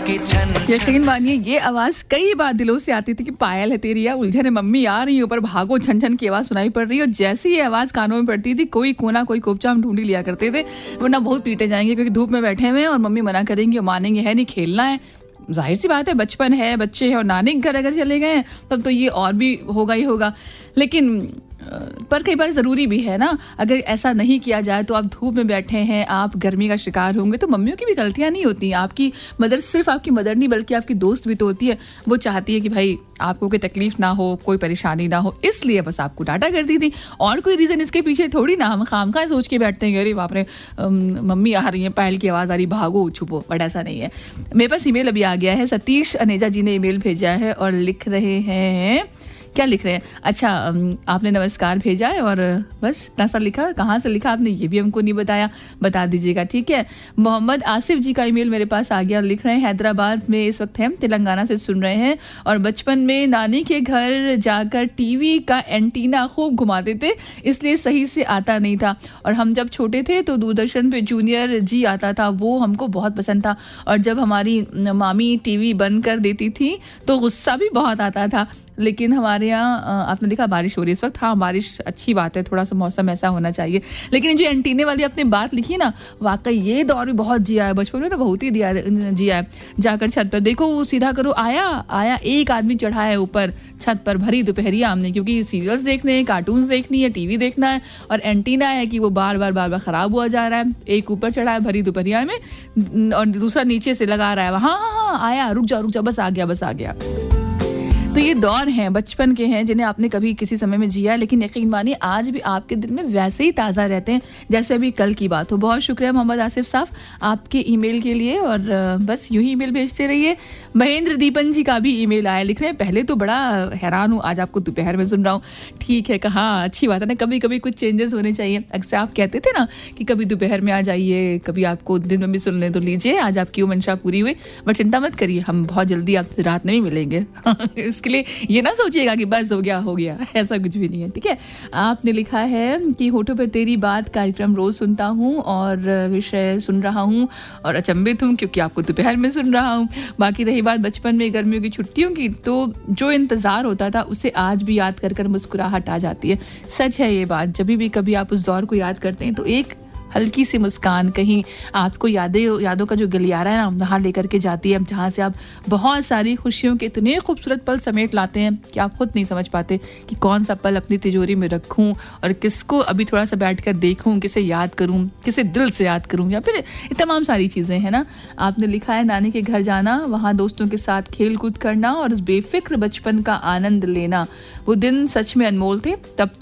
यकीन मानिए ये आवाज कई बार दिलों से आती थी कि पायल है तेरी या उलझन है मम्मी आ रही है ऊपर भागो, छन छन की आवाज सुनाई पड़ रही है। और जैसे ये आवाज कानों में पड़ती थी कोई कोना कोई कोपचा हम ढूंढ लिया करते थे, वरना बहुत पीटे जाएंगे क्योंकि धूप में बैठे हुए हैं और मम्मी मना करेंगे और मानेंगे है नहीं खेलना है। जाहिर सी बात है बचपन है, बच्चे हैं और नानी के घर अगर चले गए तब तो ये और भी होगा ही होगा। लेकिन पर कई बार ज़रूरी भी है ना, अगर ऐसा नहीं किया जाए तो आप धूप में बैठे हैं, आप गर्मी का शिकार होंगे। तो मम्मियों की भी गलतियां नहीं होती, आपकी मदर सिर्फ आपकी मदर नहीं बल्कि आपकी दोस्त भी तो होती है। वो चाहती है कि भाई आपको कोई तकलीफ ना हो, कोई परेशानी ना हो, इसलिए बस आपको डांटा करती थी। और कोई रीज़न इसके पीछे थोड़ी ना, हम खामखा सोच के बैठते हैं अरे बाप रे मम्मी आ रही है, पायल की आवाज़ आ रही, भागो छुपो, बट ऐसा नहीं है। मेरे पास ईमेल अभी आ गया है, सतीश अनेजा जी ने ईमेल भेजा है और लिख रहे हैं, क्या लिख रहे हैं, अच्छा आपने नमस्कार भेजा है और बस इतना सा लिखा। कहाँ से लिखा आपने ये भी हमको नहीं बताया, बता दीजिएगा ठीक है। मोहम्मद आसिफ जी का ईमेल मेरे पास आ गया और लिख रहे हैं हैदराबाद में इस वक्त हम तेलंगाना से सुन रहे हैं और बचपन में नानी के घर जाकर टीवी का एंटीना खूब घुमाते थे इसलिए सही से आता नहीं था। और हम जब छोटे थे तो दूरदर्शन पे जूनियर जी आता था, वो हमको बहुत पसंद था। और जब हमारी मामी टीवी बंद कर देती थी तो गुस्सा भी बहुत आता था। लेकिन हमारे यहाँ आपने देखा बारिश हो रही है इस वक्त, हाँ बारिश अच्छी बात है, थोड़ा सा मौसम ऐसा होना चाहिए। लेकिन जो एंटीने वाली आपने बात लिखी ना, वाकई ये दौर भी बहुत जिया है, बचपन में तो बहुत ही जिया है। जाकर छत पर देखो, सीधा करो, आया एक आदमी चढ़ा है ऊपर छत पर भरी दोपहरिया हमने, क्योंकि सीरियल्स देखने हैं, कार्टून्स देखनी है, टीवी देखना है और एंटीना है कि वो बार बार खराब हुआ जा रहा है। एक ऊपर चढ़ा है भरी दोपहरिया में और दूसरा नीचे से लगा रहा है, हाँ आया, रुक जा बस आ गया। तो ये दौर हैं, बचपन के हैं, जिन्हें आपने कभी किसी समय में जिया, लेकिन यकीन मानिए आज भी आपके दिल में वैसे ही ताज़ा रहते हैं जैसे अभी कल की बात हो। बहुत शुक्रिया मोहम्मद आसिफ साहब आपके ईमेल के लिए और बस यूं ही ईमेल भेजते रहिए। महेंद्र दीपन जी का भी ईमेल आया, लिख रहे हैं पहले तो बड़ा हैरान हूँ आज आपको दोपहर में सुन रहा हूँ। ठीक है, कहा अच्छी बात है ना, कभी कभी कुछ चेंजेस होने चाहिए। अक्सर आप कहते थे ना कि कभी दोपहर में आ जाइए, कभी आपको दिन में भी सुनने तो लीजिए, आज आपकी वो मंशा पूरी हुई। बट चिंता मत करिए, हम बहुत जल्दी आपसे रात में भी मिलेंगे के लिए ये ना सोचिएगा कि बस हो गया, ऐसा कुछ भी नहीं है ठीक है। आपने लिखा है कि होठों पर तेरी बात कार्यक्रम रोज सुनता हूँ और विषय सुन रहा हूँ और अचंभित हूँ क्योंकि आपको दोपहर में सुन रहा हूँ। बाकी रही बात बचपन में गर्मियों की छुट्टियों की, तो जो इंतजार होता था उसे आज भी याद कर मुस्कुराहट आ जाती है। सच है ये बात, जब भी कभी आप उस दौर को याद करते हैं तो एक हल्की सी मुस्कान कहीं आपको यादों का जो गलियारा है ना वहाँ लेकर के जाती है, जहाँ से आप बहुत सारी खुशियों के इतने खूबसूरत पल समेट लाते हैं कि आप खुद नहीं समझ पाते कि कौन सा पल अपनी तिजोरी में रखूं और किसको अभी थोड़ा सा बैठकर देखूं, किसे याद करूं, किसे दिल से याद करूं, या फिर तमाम सारी चीज़ें हैं ना। आपने लिखा है नानी के घर जाना, वहाँ दोस्तों के साथ खेल कूद करना और उस बेफिक्र बचपन का आनंद लेना, वो दिन सच में अनमोल थे। तब